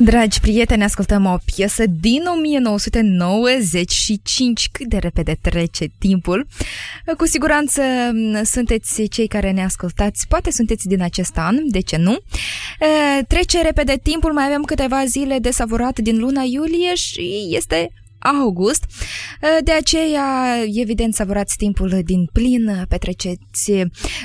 Dragi prieteni, ascultăm o piesă din 1995. Cât de repede trece timpul. Cu siguranță sunteți cei care ne ascultați. Poate sunteți din acest an, de ce nu? Trece repede timpul, mai avem câteva zile de savurat din luna iulie și este august. De aceea, evident, savurați timpul din plin, petreceți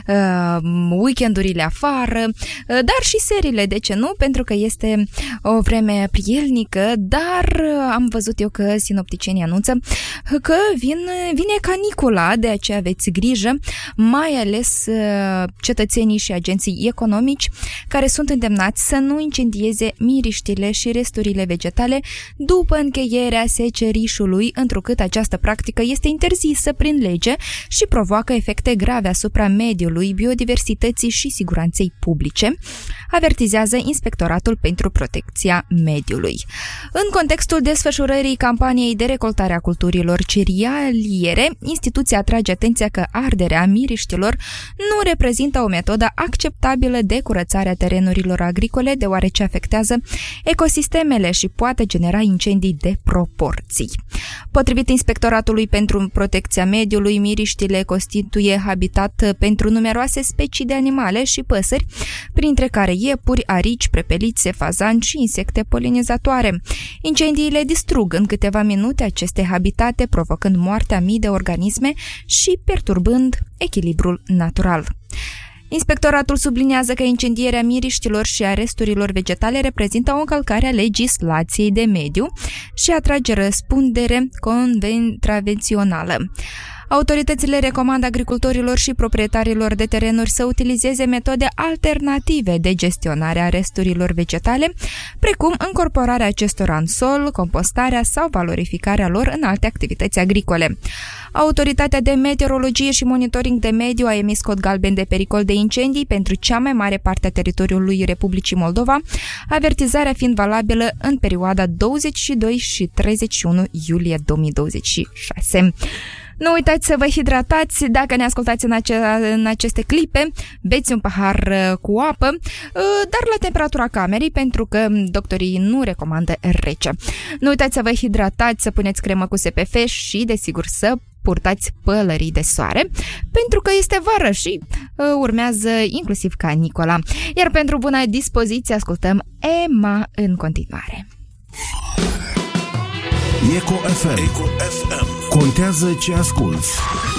weekendurile afară, dar și seriile, de ce nu? Pentru că este o vreme prielnică, dar am văzut eu că sinopticienii anunță că vine canicula, de aceea aveți grijă, mai ales cetățenii și agenții economici care sunt îndemnați să nu incendieze miriștile și resturile vegetale după încheierea secerișului, întrucât această practică este interzisă prin lege și provoacă efecte grave asupra mediului, biodiversității și siguranței publice, avertizează Inspectoratul pentru Protecția Mediului. În contextul desfășurării campaniei de recoltare a culturilor cerealiere, instituția atrage atenția că arderea miriștilor nu reprezintă o metodă acceptabilă de curățare a terenurilor agricole, deoarece afectează ecosistemele și poate genera incendii de proporții. Potrivit Inspectoratului pentru Protecția Mediului, miriștile constituie habitat pentru numeroase specii de animale și păsări, printre care iepuri, arici, prepelițe, fazani și insecte polinizatoare. Incendiile distrug în câteva minute aceste habitate, provocând moartea mii de organisme și perturbând echilibrul natural. Inspectoratul subliniază că incendierea miriștilor și a resturilor vegetale reprezintă o încălcare a legislației de mediu și atrage răspundere contravențională. Autoritățile recomandă agricultorilor și proprietarilor de terenuri să utilizeze metode alternative de gestionare a resturilor vegetale, precum încorporarea acestora în sol, compostarea sau valorificarea lor în alte activități agricole. Autoritatea de meteorologie și monitoring de mediu a emis cod galben de pericol de incendii pentru cea mai mare parte a teritoriului Republicii Moldova, avertizarea fiind valabilă în perioada 22 și 31 iulie 2026. Nu uitați să vă hidratați, dacă ne ascultați în aceste clipe, beți un pahar cu apă, dar la temperatura camerei, pentru că doctorii nu recomandă rece. Nu uitați să vă hidratați, să puneți cremă cu SPF și, desigur, să purtați pălării de soare, pentru că este vară și urmează inclusiv canicola. Iar pentru bună dispoziție ascultăm Emma în continuare. Eco FM. Contează ce asculți.